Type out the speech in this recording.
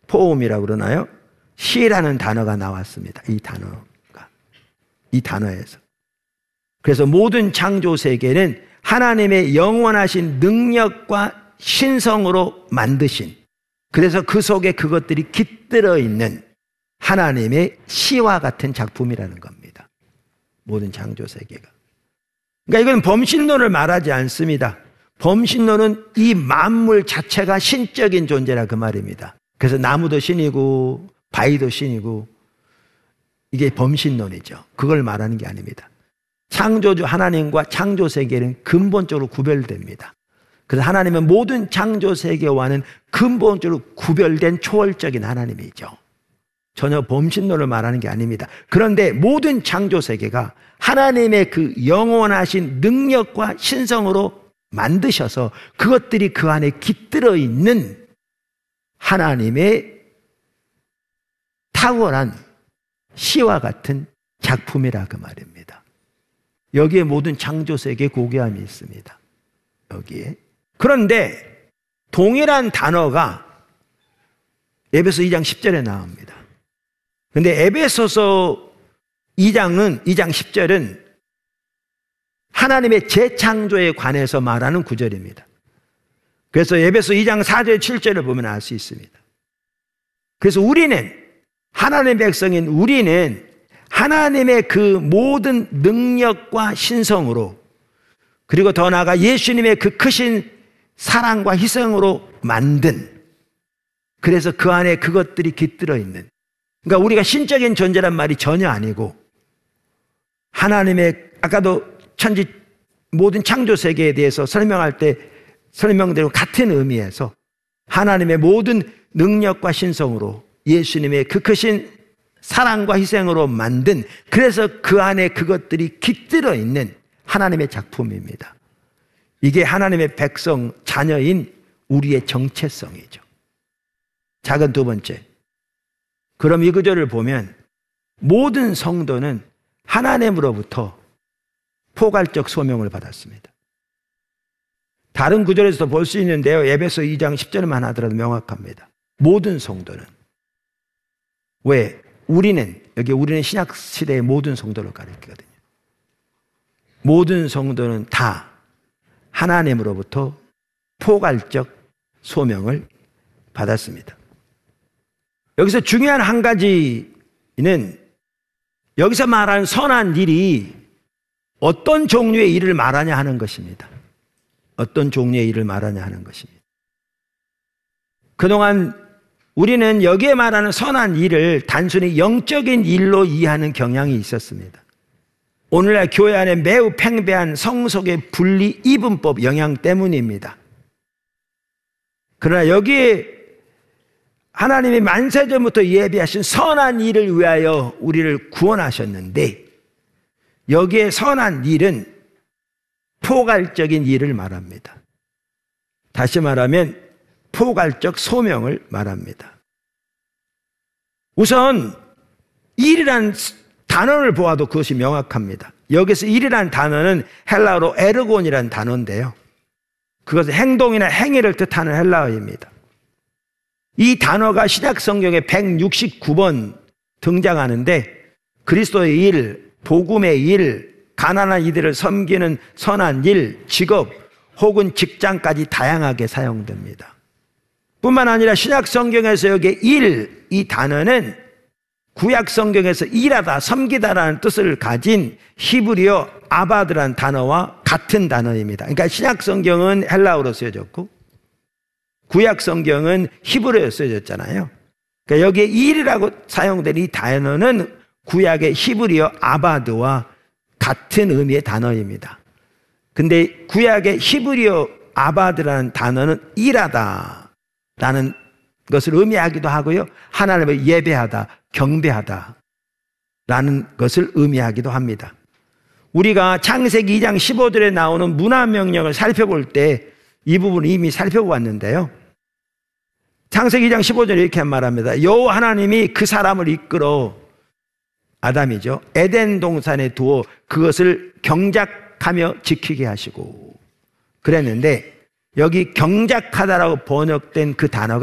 포음이라고 그러나요? 시라는 단어가 나왔습니다. 이 단어에서. 그래서 모든 창조 세계는 하나님의 영원하신 능력과 신성으로 만드신, 그래서 그 속에 그것들이 깃들어 있는 하나님의 시와 같은 작품이라는 겁니다. 모든 창조 세계가. 그러니까 이건 범신론을 말하지 않습니다. 범신론은 이 만물 자체가 신적인 존재라 그 말입니다. 그래서 나무도 신이고 바위도 신이고, 이게 범신론이죠. 그걸 말하는 게 아닙니다. 창조주 하나님과 창조 세계는 근본적으로 구별됩니다. 그래서 하나님은 모든 창조 세계와는 근본적으로 구별된 초월적인 하나님이죠. 전혀 범신론을 말하는 게 아닙니다. 그런데 모든 창조 세계가 하나님의 그 영원하신 능력과 신성으로 만드셔서 그것들이 그 안에 깃들어 있는 하나님의 탁월한 시와 같은 작품이라 그 말입니다. 여기에 모든 창조 세계의 고귀함이 있습니다. 여기에. 그런데 동일한 단어가 에베소 2장 10절에 나옵니다. 그런데 에베소서 2장 10절은 하나님의 재창조에 관해서 말하는 구절입니다. 그래서 에베소 2장 4절 7절을 보면 알 수 있습니다. 그래서 우리는, 하나님의 백성인 우리는 하나님의 그 모든 능력과 신성으로, 그리고 더 나아가 예수님의 그 크신 사랑과 희생으로 만든, 그래서 그 안에 그것들이 깃들어 있는, 그러니까 우리가 신적인 존재란 말이 전혀 아니고 하나님의, 아까도 천지 모든 창조 세계에 대해서 설명할 때 설명대로 같은 의미에서 하나님의 모든 능력과 신성으로 예수님의 그 크신 사랑과 희생으로 만든, 그래서 그 안에 그것들이 깃들어 있는 하나님의 작품입니다. 이게 하나님의 백성, 자녀인 우리의 정체성이죠. 작은 두 번째, 그럼 이 구절을 보면 모든 성도는 하나님으로부터 포괄적 소명을 받았습니다. 다른 구절에서도 볼 수 있는데요, 에베소 2장 10절만 하더라도 명확합니다. 모든 성도는. 왜? 우리는 신약시대의 모든 성도를 가리키거든요. 모든 성도는 다 하나님으로부터 포괄적 소명을 받았습니다. 여기서 중요한 한 가지는, 여기서 말하는 선한 일이 어떤 종류의 일을 말하냐 하는 것입니다. 어떤 종류의 일을 말하냐 하는 것입니다. 그동안 우리는 여기에 말하는 선한 일을 단순히 영적인 일로 이해하는 경향이 있었습니다. 오늘날 교회 안에 매우 팽배한 성속의 분리 이분법 영향 때문입니다. 그러나 여기에 하나님이 만세전부터 예비하신 선한 일을 위하여 우리를 구원하셨는데, 여기에 선한 일은 포괄적인 일을 말합니다. 다시 말하면 포괄적 소명을 말합니다. 우선 일이란 단어를 보아도 그것이 명확합니다. 여기서 일이란 단어는 헬라어로 에르곤이라는 단어인데요, 그것은 행동이나 행위를 뜻하는 헬라어입니다. 이 단어가 신약 성경에 169번 등장하는데, 그리스도의 일, 복음의 일, 가난한 이들을 섬기는 선한 일, 직업 혹은 직장까지 다양하게 사용됩니다. 뿐만 아니라 신약 성경에서 여기 일, 이 단어는 구약 성경에서 일하다, 섬기다라는 뜻을 가진 히브리어 아바드라는 단어와 같은 단어입니다. 그러니까 신약 성경은 헬라어로 쓰여졌고 구약 성경은 히브리어로 쓰여졌잖아요. 그러니까 여기에 일이라고 사용된 이 단어는 구약의 히브리어 아바드와 같은 의미의 단어입니다. 근데 구약의 히브리어 아바드라는 단어는 일하다라는 것을 의미하기도 하고요, 하나님을 예배하다, 경배하다 라는 것을 의미하기도 합니다. 우리가 창세기 2장 15절에 나오는 문화명령을 살펴볼 때 이 부분을 이미 살펴보았는데요, 창세기 2장 15절에 이렇게 말합니다. 여호와 하나님이 그 사람을 이끌어, 아담이죠, 에덴 동산에 두어 그것을 경작하며 지키게 하시고 그랬는데, 여기 경작하다라고 번역된 그 단어가